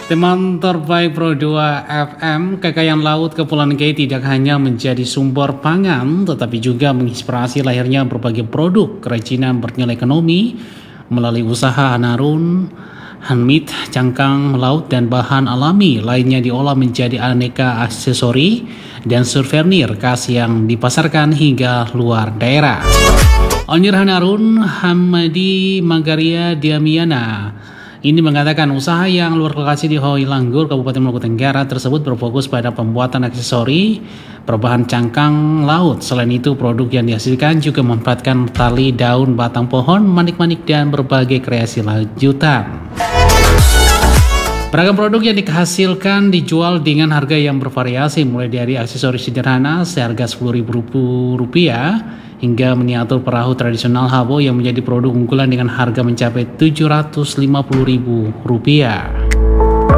Teman terbaik Pro 2 FM, kekayaan laut Kepulauan K tidak hanya menjadi sumber pangan, tetapi juga menginspirasi lahirnya berbagai produk kerajinan bernilai ekonomi melalui usaha Hanarun, handmade, cangkang laut dan bahan alami lainnya diolah menjadi aneka aksesori dan souvenir khas yang dipasarkan hingga luar daerah. Owner Hanarun, Hamadi Magaria Diamiana, ini mengatakan usaha yang luar lokasi di Hoi Langgur, Kabupaten Maluku Tenggara tersebut berfokus pada pembuatan aksesori berbahan cangkang laut. Selain itu, produk yang dihasilkan juga memanfaatkan tali, daun, batang pohon, manik-manik, dan berbagai kreasi lanjutan. Beragam produk yang dihasilkan dijual dengan harga yang bervariasi, mulai dari aksesori sederhana seharga Rp10.000 hingga miniatur perahu tradisional Habo yang menjadi produk unggulan dengan harga mencapai Rp750.000.